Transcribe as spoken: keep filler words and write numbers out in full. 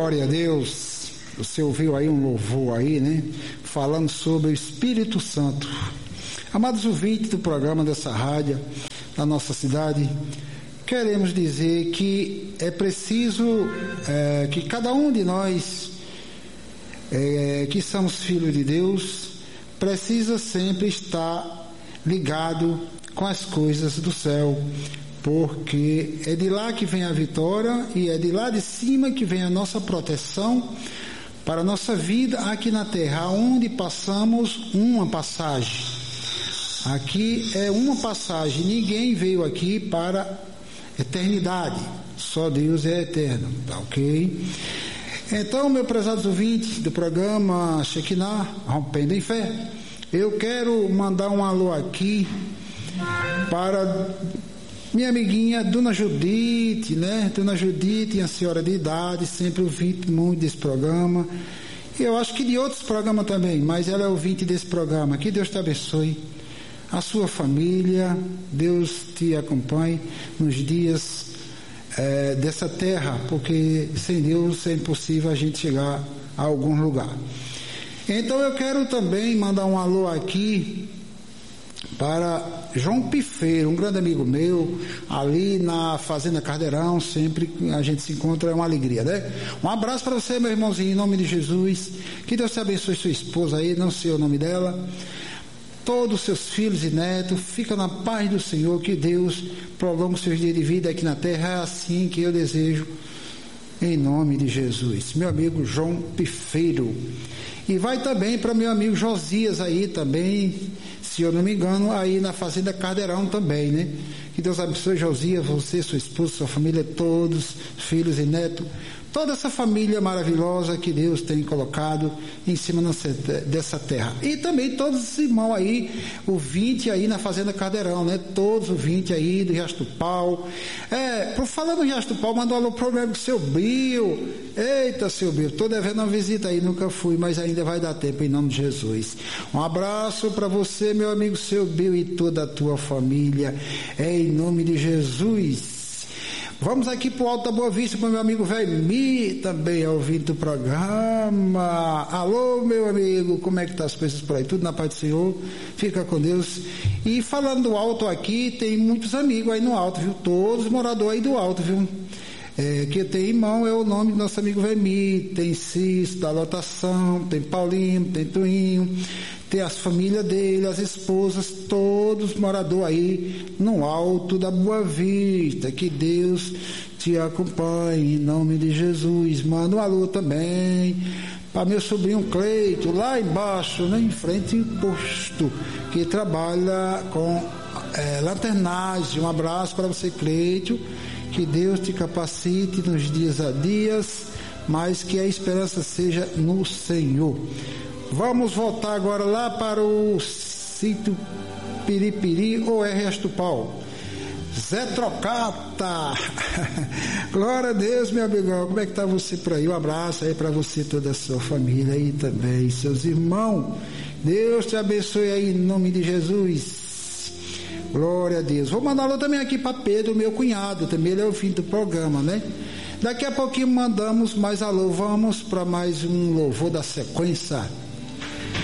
Glória a Deus. Você ouviu aí um louvor aí, né? Falando sobre o Espírito Santo. Amados ouvintes do programa dessa rádio, da nossa cidade, queremos dizer que é preciso é, que cada um de nós, é, que somos filhos de Deus, precisa sempre estar ligado com as coisas do céu, porque é de lá que vem a vitória e é de lá de cima que vem a nossa proteção para a nossa vida aqui na terra, onde passamos uma passagem. Aqui é uma passagem, ninguém veio aqui para eternidade, só Deus é eterno, tá ok? Então, meus prezados ouvintes do programa Shekinah, Rompendo em Fé, eu quero mandar um alô aqui para minha amiguinha Dona Judite, né? Dona Judite, a senhora de idade, sempre ouvinte muito desse programa. Eu acho que de outros programas também, mas ela é ouvinte desse programa. Que Deus te abençoe, a sua família, Deus te acompanhe nos dias é, dessa terra, porque sem Deus é impossível a gente chegar a algum lugar. Então eu quero também mandar um alô aqui para João Pifeiro, um grande amigo meu, ali na Fazenda Cardeirão, sempre a gente se encontra, é uma alegria, né? Um abraço para você, meu irmãozinho, em nome de Jesus, que Deus te abençoe sua esposa aí, não sei o nome dela, todos os seus filhos e netos, fica na paz do Senhor, que Deus prolongue os seus dias de vida aqui na terra, é assim que eu desejo, em nome de Jesus. Meu amigo João Pifeiro. E vai também para meu amigo Josias aí também, se eu não me engano, aí na Fazenda Cardeirão também, né? Que Deus abençoe Josias, você, sua esposa, sua família, todos, filhos e netos, toda essa família maravilhosa que Deus tem colocado em cima dessa terra. E também todos os irmãos aí, o vinte aí na Fazenda Cardeirão, né? Todos os vinte aí do Riacho do Pau. É, por falar do Riacho do Pau, mandou um alô pro meu amigo seu Bio. Eita, seu Bio, tô devendo uma visita aí, nunca fui, mas ainda vai dar tempo em nome de Jesus. Um abraço para você, meu amigo seu Bio, e toda a tua família, é em nome de Jesus. Vamos aqui pro Alto da Boa Vista para meu amigo Vemi, também é ouvinte do programa. Alô, meu amigo, como é que tá as coisas por aí? Tudo na paz do Senhor? Fica com Deus. E falando do Alto aqui, tem muitos amigos aí no Alto, viu? Todos moradores aí do Alto, viu? É, que tem irmão, é o nome do nosso amigo Vemi, tem Cis, da lotação, tem Paulinho, tem Tuinho, tem as famílias dele, as esposas, todos moradores aí no Alto da Boa Vista. Que Deus te acompanhe em nome de Jesus. Manda um alô também para meu sobrinho Cleito, lá embaixo, né, em frente ao posto, que trabalha com é, lanternagem. Um abraço para você, Cleito. Que Deus te capacite nos dias a dias, mas que a esperança seja no Senhor. Vamos voltar agora lá para o sítio Piripiri ou é Riacho do Pau. Zé Trocata. Glória a Deus, meu amigão. Como é que tá você por aí? Um abraço aí para você e toda a sua família aí também, seus irmãos. Deus te abençoe aí em nome de Jesus. Glória a Deus. Vou mandar alô também aqui para Pedro, meu cunhado, também ele é o fim do programa, né? Daqui a pouquinho mandamos mais alô. Vamos para mais um louvor da sequência.